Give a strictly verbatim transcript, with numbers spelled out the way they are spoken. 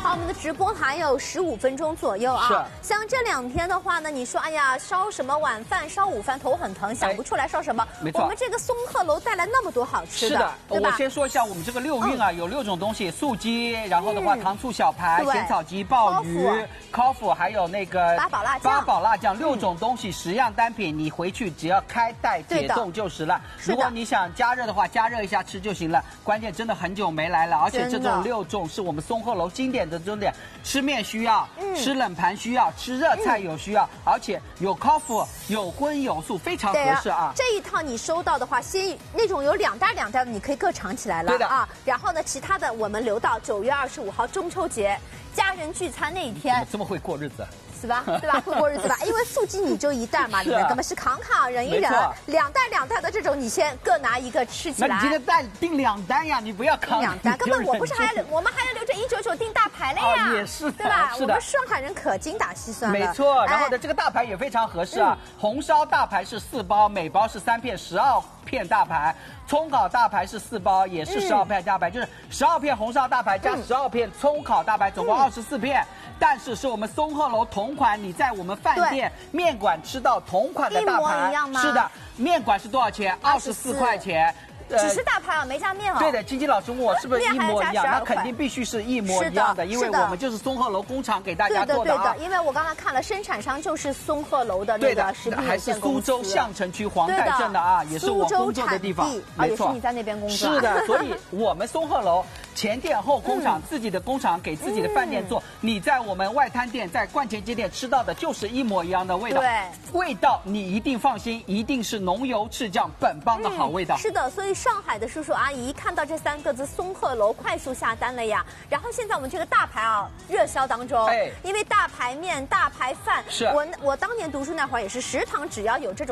好，我们的直播还有十五分钟左右啊。 是。 像这两天的话呢，你说哎呀，烧什么晚饭、烧午饭头很疼，想不出来烧什么。 没错。 我们这个松鹤楼带来那么多好吃的， 是的， 对吧？ 我先说一下我们这个六韵啊，有六种东西：素鸡，然后的话糖醋小排、咸草鸡、鲍鱼、coffee，还有那个八宝辣酱。 八宝辣酱六种东西，十样单品，你回去只要开袋解冻就是了。如果你想加热的话，加热一下吃就行了。关键真的很久没来了，而且这种六种是我们松鹤楼经典的重点，吃面需要，吃冷盘需要，吃热菜有需要，而且有 coffee， 有荤有素，非常合适啊。 这一套你收到的话，先那种有两袋两袋的，你可以各藏起来了啊。然后呢，其他的我们留到九月二十五号中秋节家人聚餐那一天。 这么会过日子。 是吧？对吧？会过日子吧？因为素鸡你就一袋嘛，里面根本是扛扛忍一忍，两袋两袋的这种，你先各拿一个吃起来。 那你今天带订两单呀，你不要扛两单。根本我不是还我们还要留着一九九订大牌了呀， 也是， 对吧？ 是的。 我们上海人可精打细算了。 没错，然后呢，这个大牌也非常合适啊。红烧大排是四包，每包是三片，十二片大排。葱烤大排是四包，也是十二片大排，就是十二片红烧大排加十二片葱烤大排，总共二十四片。但是是我们松鹤楼同款，你在我们饭店面馆吃到同款的大排，是的，面馆是多少钱？二十四块钱。 只是大排啊，没加面哦。 对的，晶晶老师问我是不是一模一样？那肯定必须是一模一样的，因为我们就是松鹤楼工厂给大家做的啊。 对的，因为我刚才看了，生产商就是松鹤楼的那个食品有限公司， 还是苏州相城区黄带镇的啊，也是我工作的地方。 没错，也是你在那边工作。 是的，所以我们松鹤楼前店后工厂，自己的工厂给自己的饭店做，你在我们外滩店、在冠前街店吃到的就是一模一样的味道。 对， 味道你一定放心，一定是浓油赤酱本帮的好味道。 是的，所以上海的叔叔阿姨一看到这三个字松鹤楼，快速下单了呀。然后现在我们这个大排啊热销当中，哎，因为大排面、大排饭， 是我我当年读书那会儿也是食堂只要有这种。